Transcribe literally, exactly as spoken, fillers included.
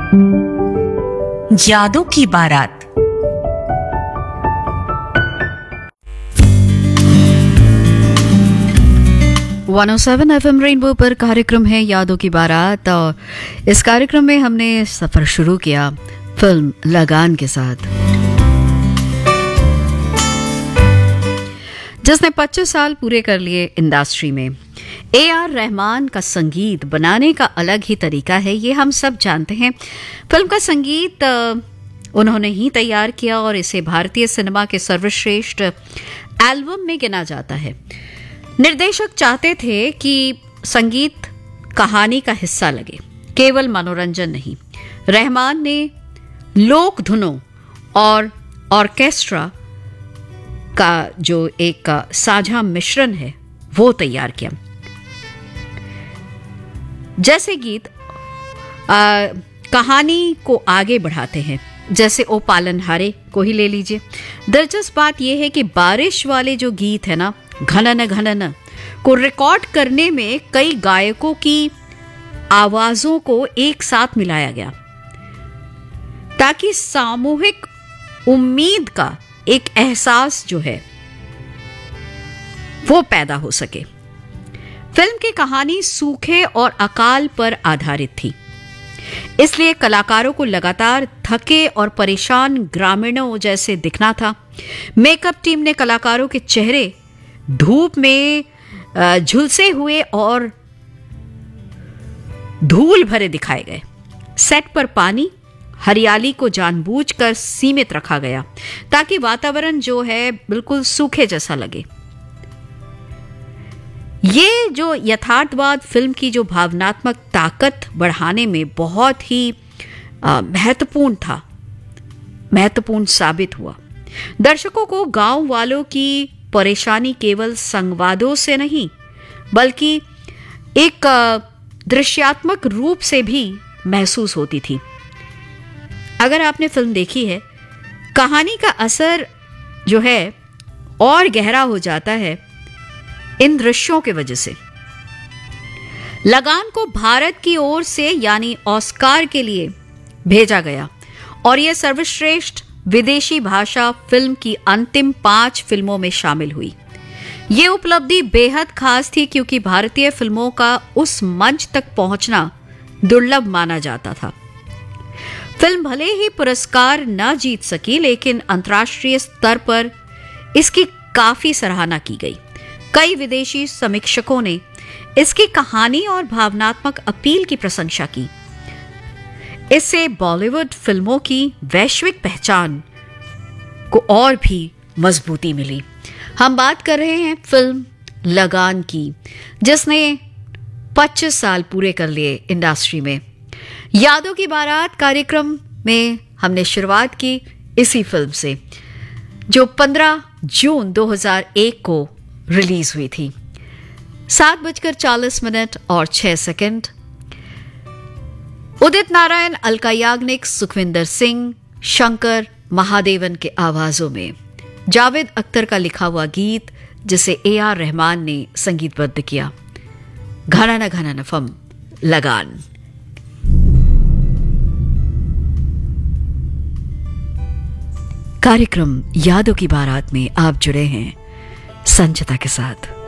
यादों की बारात। One O seven F M rainbow पर कार्यक्रम है यादों की बारात और इस कार्यक्रम में हमने सफर शुरू किया फिल्म लगान के साथ, जिसने पच्चीस साल पूरे कर लिए इंडस्ट्री में। ए आर रहमान का संगीत बनाने का अलग ही तरीका है, ये हम सब जानते हैं। फिल्म का संगीत उन्होंने ही तैयार किया और इसे भारतीय सिनेमा के सर्वश्रेष्ठ एल्बम में गिना जाता है। निर्देशक चाहते थे कि संगीत कहानी का हिस्सा लगे, केवल मनोरंजन नहीं। रहमान ने लोक धुनों और ऑर्केस्ट्रा का जो एक साझा मिश्रण है वो तैयार किया। जैसे गीत आ, कहानी को आगे बढ़ाते हैं, जैसे ओ पालनहारे को ही ले लीजिए। दिलचस्प बात यह है कि बारिश वाले जो गीत है ना, घनन घनन को रिकॉर्ड करने में कई गायकों की आवाजों को एक साथ मिलाया गया ताकि सामूहिक उम्मीद का एक एहसास जो है वो पैदा हो सके। फिल्म की कहानी सूखे और अकाल पर आधारित थी, इसलिए कलाकारों को लगातार थके और परेशान ग्रामीणों जैसे दिखना था। मेकअप टीम ने कलाकारों के चेहरे धूप में झुलसे हुए और धूल भरे दिखाए गए। सेट पर पानी, हरियाली को जानबूझकर सीमित रखा गया ताकि वातावरण जो है बिल्कुल सूखे जैसा लगे। ये जो यथार्थवाद फिल्म की जो भावनात्मक ताकत बढ़ाने में बहुत ही महत्वपूर्ण था, महत्वपूर्ण साबित हुआ। दर्शकों को गांव वालों की परेशानी केवल संवादों से नहीं बल्कि एक दृश्यात्मक रूप से भी महसूस होती थी। अगर आपने फिल्म देखी है, कहानी का असर जो है और गहरा हो जाता है इन दृश्यों के वजह से। लगान को भारत की ओर से यानी ऑस्कार के लिए भेजा गया और यह सर्वश्रेष्ठ विदेशी भाषा फिल्म की अंतिम पांच फिल्मों में शामिल हुई। यह उपलब्धि बेहद खास थी क्योंकि भारतीय फिल्मों का उस मंच तक पहुंचना दुर्लभ माना जाता था। फिल्म भले ही पुरस्कार न जीत सकी, लेकिन अंतर्राष्ट्रीय स्तर पर इसकी काफी सराहना की गई। कई विदेशी समीक्षकों ने इसकी कहानी और भावनात्मक अपील की प्रशंसा की। इससे बॉलीवुड फिल्मों की वैश्विक पहचान को और भी मजबूती मिली। हम बात कर रहे हैं फिल्म लगान की, जिसने पच्चीस साल पूरे कर लिए इंडस्ट्री में। यादों की बारात कार्यक्रम में हमने शुरुआत की इसी फिल्म से, जो पंद्रह जून दो हज़ार एक को रिलीज हुई थी। सात बजकर चालीस मिनट और छह सेकंड। उदित नारायण, अलका याग्निक, सुखविंदर सिंह, शंकर महादेवन के आवाजों में जावेद अख्तर का लिखा हुआ गीत, जिसे ए आर रहमान ने संगीतबद्ध किया। घनन घनन फम लगान। कार्यक्रम यादों की बारात में आप जुड़े हैं संचिता के साथ।